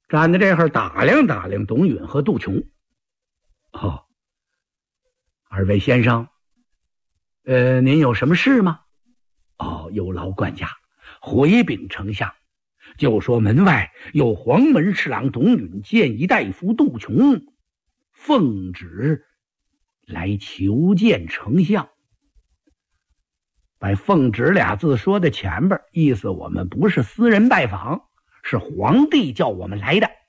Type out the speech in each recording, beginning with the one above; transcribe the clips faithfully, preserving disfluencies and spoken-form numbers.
站在这会儿打量打量董允和杜琼。哦，二位先生，呃，您有什么事吗？哦，有劳管家，回禀丞相，就说门外有黄门侍郎董允见一大夫杜琼奉旨来求见丞相。把奉旨俩字说的前边，意思我们不是私人拜访，是皇帝叫我们来的。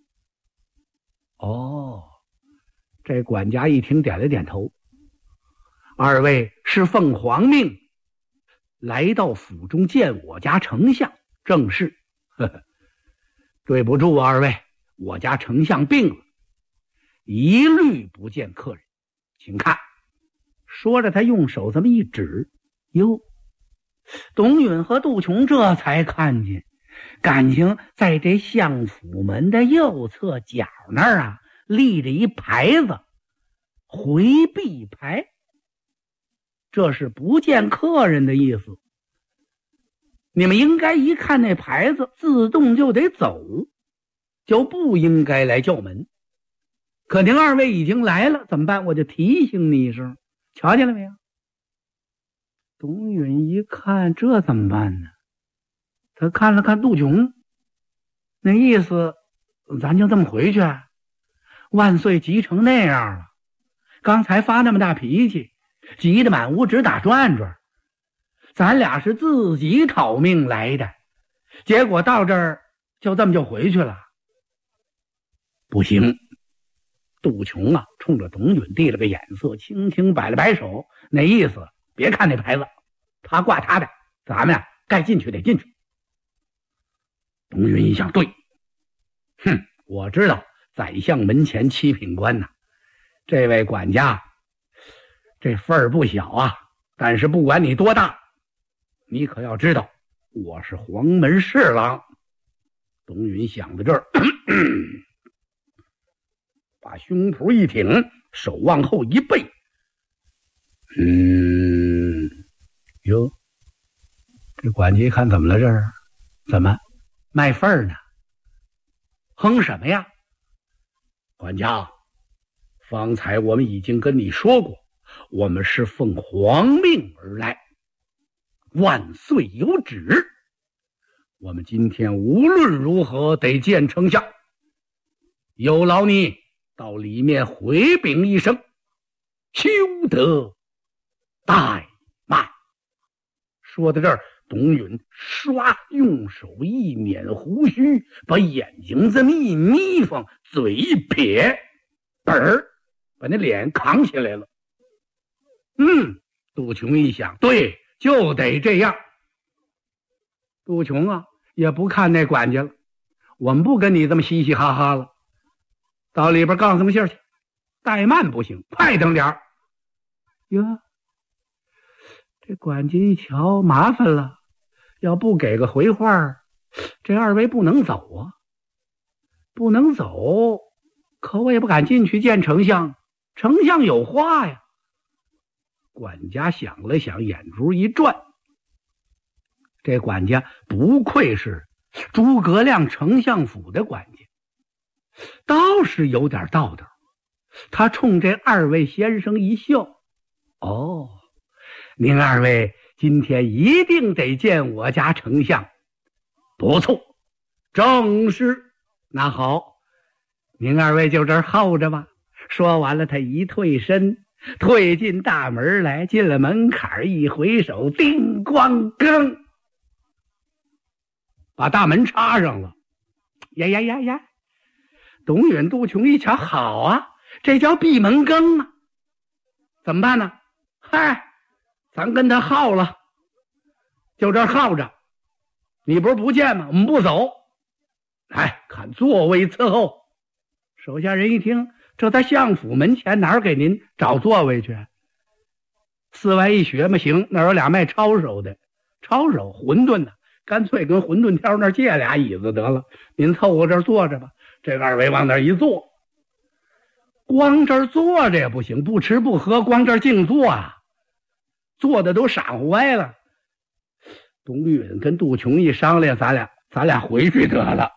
哦，这管家一听点了点头。二位是奉皇命来到府中见我家丞相，正是。呵呵，对不住二位，我家丞相病了，一律不见客人，请看。说着他用手这么一指，哟，董允和杜琼这才看见，感情在这相府门的右侧角那儿啊，立着一牌子，回避牌，这是不见客人的意思。你们应该一看那牌子自动就得走，就不应该来叫门。可您二位已经来了，怎么办？我就提醒你一声，瞧见了没有？董允一看，这怎么办呢？他看了看杜琼，那意思咱就这么回去，万岁急成那样了，刚才发那么大脾气，急得满屋直打转转，咱俩是自己讨命来的，结果到这儿就这么就回去了。不行。杜琼啊，冲着董允递了个眼色，轻轻摆了摆手，那意思别看那牌子，他挂他的，咱们呀该进去得进去。董允一想，对，哼，我知道宰相门前七品官呐、啊，这位管家这份儿不小啊，但是不管你多大，你可要知道我是黄门侍郎。董允想到这儿，把胸脯一挺，手往后一背，嗯，哟，这管家一看怎么了？这是怎么卖份儿呢？哼什么呀？管家，方才我们已经跟你说过，我们是奉皇命而来，万岁有旨，我们今天无论如何得见丞相，有劳你到里面回禀一声，休得怠慢。说到这儿，董允唰用手一捻胡须，把眼睛这么一眯缝，嘴一撇，本儿把那脸扛起来了。嗯，杜琼一想，对，就得这样。杜琼啊，也不看那管家了，我们不跟你这么嘻嘻哈哈了，到里边告诉他们信儿去，怠慢不行，快等点儿。哟，这管家一瞧，麻烦了，要不给个回话，这二位不能走啊，不能走，可我也不敢进去见丞相，丞相有话呀。管家想了想，眼珠一转，这管家不愧是诸葛亮丞相府的管家，倒是有点道道。他冲这二位先生一笑，哦，您二位今天一定得见我家丞相。不错，正是。那好，您二位就这儿候着吧。说完了，他一退身，退进大门来，进了门槛，一回手，叮咣咣，把大门插上了。呀呀呀呀！董允、杜琼一瞧，好啊，这叫闭门羹啊！怎么办呢？嗨，咱跟他耗了，就这耗着。你不是不见吗？我们不走。哎，看座位伺候。手下人一听，这在相府门前，哪儿给您找座位去？四外一学嘛，行，那有俩卖抄手的，抄手馄饨的，干脆跟馄饨挑那儿借俩椅子得了，您凑合这儿坐着吧。这二位往那儿一坐，光这儿坐着也不行，不吃不喝，光这儿静坐啊，坐的都傻乎歪了。董允跟杜琼一商量，咱俩咱俩回去得了。